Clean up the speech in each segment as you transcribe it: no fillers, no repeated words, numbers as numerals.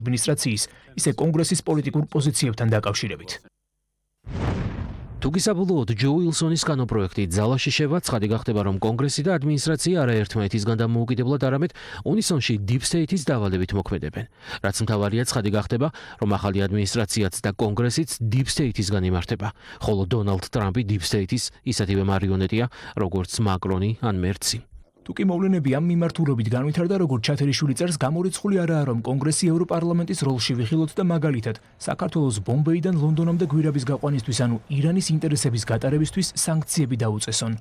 ადმინისტრაციის, ისე კონგრესის პოლიტიკურ პოზიციებთან დაკავშირებით. თუ გისაბოლოოდ ჯო უილსონის კანონპროექტი ძალაში შევა, ცხადი გახდება, რომ კონგრესი და ადმინისტრაცია არა ერთმანეთისგან დამოუკიდებლად, არამედ უნისონში დიპ სტეითის დავალებით მოქმედებენ. რაც მთავარია, ცხადი გახდება, რომ ახალი ადმინისტრაციაც და კონგრესიც დიპ სტეითისგან იმართება, ხოლო დონალდ ტრამპი დიპ სტეითის ისეთივე მარიონეტია, როგორც მაკრონი ან მერცი. თუკი მოვლენები ამ მიმართულებით განვითარდა, როგორც ჩათერიშვილი წერს, გამორიცხული არაა, რომ კონგრესი ევროპარლამენტის როლში ვიხილოთ და მაგალითად, საქართველოს ბომბეიდან ლონდონამდე გვირაბის გაყვანისთვის, ანუ ირანის ინტერესების გატარებისთვის სანქციები დაუწესონ.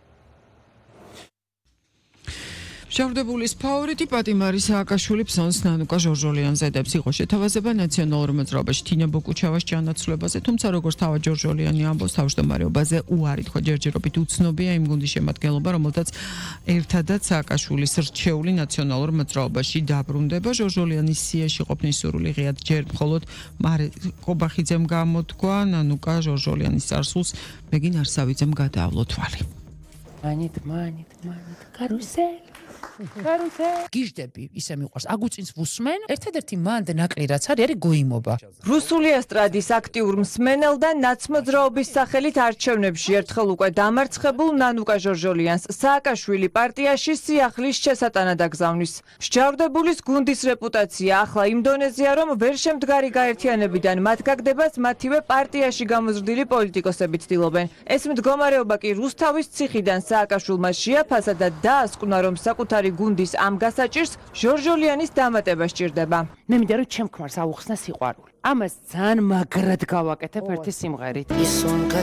შევდებულის ფავორიტი პატიმარი სააკაშვილი ფსონს ნანუკა ჟორჟოლიანზე დებს იყო შეთავაზება ნაციონალურ მოძრაობაში თინა ბოკუჩავას ჩანაცვლებაზე, თუმცა როგორც თავად ჟორჟოლიანი ამბობს, თავმჯდომარეობაზე უარი თქვა ჯერჯერობით უცნობია იმ გუნდის შემადგენლობა, რომელთაც ერთადაც სააკაშვილის რჩეული ნაციონალურ მოძრაობაში დაბრუნდება. ჟორჟოლიანის სიაში ყოფნის სურვილი ღიად ჯერ მხოლოდ მარე კობახიძემ გამოთქვა, ნანუკა ჟორჟოლიანის წარსულს მეგინ არსავიძემ გადაავლო თვალი. მანით კარუსელი გიჟდები ისე მიყვარს აგუწინს ვუსმენ ერთადერთი მანდ ნაკლი რაც არის გოიმობა რუსული ესტრადის აქტიურ მსმენელ და ნაცმოძრაობის სახელით არჩევნებში ერთხელ უკვე დამარცხებულ ნანუკა ჟორჟოლიანს სააკაშვილი პარტიაში სიახლის შესატანად აგზავნის. მსჯავრდებულის გუნდის რეპუტაცია ახლა იმ დონეზეა, რომ ვერ შემდგარი გაერთიანებიდან მათ გაგდებას მათივე პარტიაში გამოზრდილი პოლიტიკოსები ცდილობენ. ეს მდგომარეობა კი რუსთავის ციხიდან სააკაშვილმა შეაფასა და დაასკვნა, რომ საკუთარი გუნდის ამ გასაჭირს ჟორჟოლიანის დამატება სჭირდება. მე მინდა რომ ჩემ ქმარს აუხსნა სიყვარული. ამას ძალიან მაგრად გავაკეთებ ერთი სიმღერით.